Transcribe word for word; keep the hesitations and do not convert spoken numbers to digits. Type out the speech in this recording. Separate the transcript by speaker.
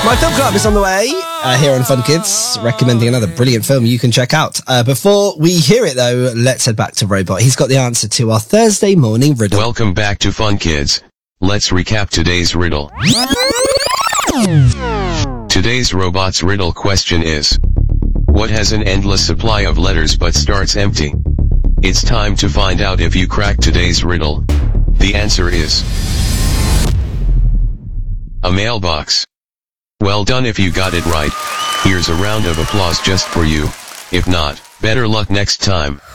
Speaker 1: My film club is on the way uh, here on Fun Kids, recommending another brilliant film you can check out. Uh, before we hear it, though, let's head back to Robot. He's got the answer to our Thursday morning riddle.
Speaker 2: Welcome back to Fun Kids. Let's recap today's riddle. Today's Robot's riddle question is: what has an endless supply of letters but starts empty? It's time to find out if you cracked today's riddle. The answer is a mailbox. Well done if you got it right. Here's a round of applause just for you. If not, better luck next time.